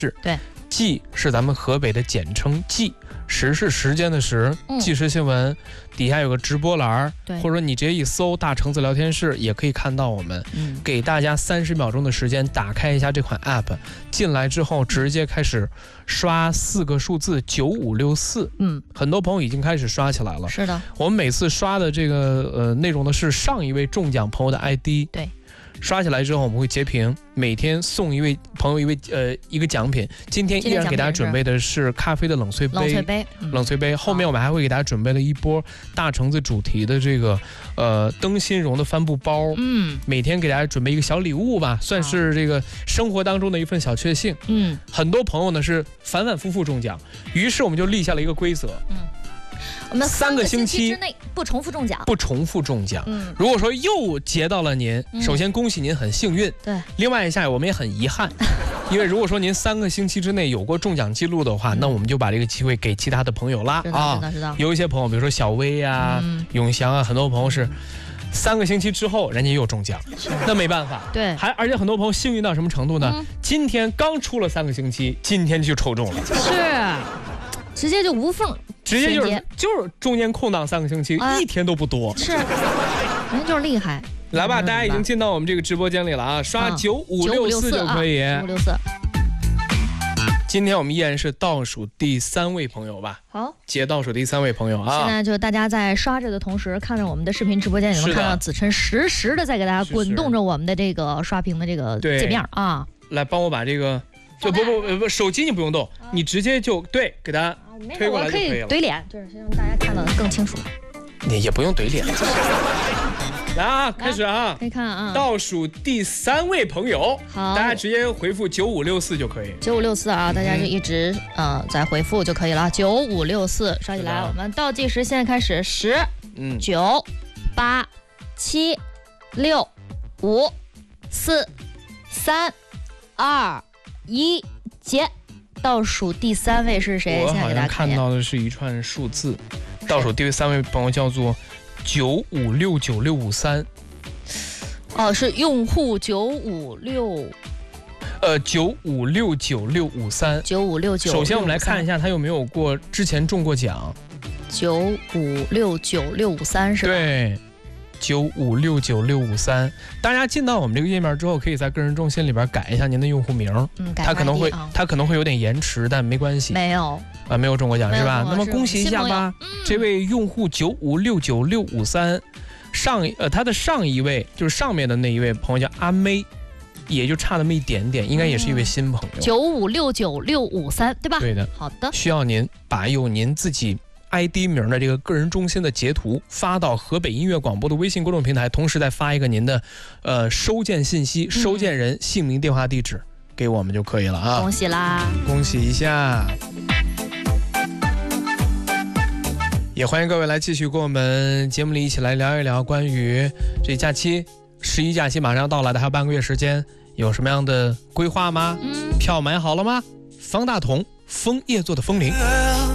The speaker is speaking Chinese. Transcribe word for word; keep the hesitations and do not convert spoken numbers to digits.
是对， 计是咱们河北的简称计，时是时间的时，计时新闻、嗯、底下有个直播栏，或者说你直接一搜大橙子聊天室也可以看到我们、嗯、给大家三十秒钟的时间打开一下这款 app， 进来之后直接开始刷四个数字九五六四，嗯，很多朋友已经开始刷起来了。 是的， 我们每次刷的这个呃内容呢是上一位中奖朋友的 I D， 对。 刷起来之后我们会截屏，每天送一位朋友一位呃一个奖品。今天依然给大家准备的是咖啡的冷萃杯， 冷萃杯， 嗯、冷萃杯。后面我们还会给大家准备了一波大橙子主题的这个呃灯芯绒的帆布包，嗯，每天给大家准备一个小礼物吧，算是这个生活当中的一份小确幸。嗯，很多朋友呢是反反复复中奖，于是我们就立下了一个规则，嗯。 我们三个星期之内不重复中奖， 不重复中奖。嗯，如果说又截到了您，嗯、首先恭喜您很幸运。 对， 另外一下我们也很遗憾，因为如果说您三个星期之内有过中奖记录的话，嗯、那我们就把这个机会给其他的朋友啦。 啊，知道知道。 有一些朋友，比如说小薇呀、啊、嗯、永祥啊，很多朋友是三个星期之后人家又中奖，那没办法。 对， 还而且很多朋友幸运到什么程度呢？嗯、今天刚出了三个星期，今天就抽中了。 是。直接就无缝， 直接就是就是中间空档三个星期，啊、一天都不多。 是，人就是厉害。 来吧，大家已经进到我们这个直播间里了啊，刷九五六四就可以。 九五六四。 今天我们依然是倒数第三位朋友吧？ 好， 接倒数第三位朋友啊。 现在就大家在刷着的同时，看着我们的视频直播间，你能看到子琛实时的在给大家滚动着我们的这个刷屏的这个界面啊。 来，帮我把这个。就不不不，手机你不用动，啊、你直接就对给它推过来就可以了。 我可以怼脸，就是先让大家看到的更清楚。 你也不用怼脸。来啊，开始啊！ 可以看啊。 倒数第三位朋友， 好， 大家直接回复九五六四就可以。 九五六四啊，大家就一直嗯、呃、在回复就可以了。九五六四刷起来，我们倒计时现在开始，十、嗯、九、八、七、六、五、四、三、二。一结，倒数第三位是谁？ 我好像看到的是一串数字，倒数第三位朋友叫做九五六九六五三。 哦，是用户九五六， 呃，九五六九六五三， 九五六九。 首先我们来看一下他有没有过之前中过奖。 九五六九六五三是吧？ 对。九五六九六五三，大家进到我们这个页面之后，可以在个人中心里边改一下您的用户名， 嗯， 它可能会它可能会有点延迟，但没关系。 没有啊，没有中过奖是吧？那么恭喜一下吧， 嗯、 这位用户九五六九六五三，上呃他的上一位就是上面的那一位朋友叫阿妹，也就差那么一点点，应该也是一位新朋友。 九五六九六五三，对吧？ 对的。 好的。 需要您把有您自己I D 名的这个个人中心的截图发到河北音乐广播的微信公众平台，同时再发一个您的呃收件信息、收件人姓名、电话、地址给我们就可以了啊！ 恭喜啦！ 恭喜一下！也欢迎各位来继续跟我们节目里一起来聊一聊关于这假期十一假期马上要到来的，还有半个月时间，有什么样的规划吗？嗯，票买好了吗？方大同，枫叶做的风铃。